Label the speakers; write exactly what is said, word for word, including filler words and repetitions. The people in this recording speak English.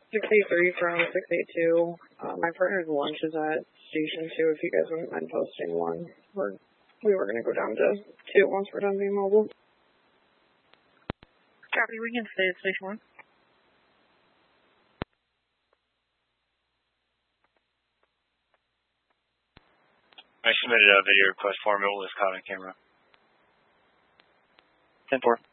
Speaker 1: six eight three from six eight two. Uh, my partner's lunch is at Station two. If you guys wouldn't mind posting one. We're, we were going to go down to two once we're done being mobile.
Speaker 2: Copy, we can stay at Station one.
Speaker 3: I submitted a video request for him. It was caught on camera.
Speaker 2: ten four.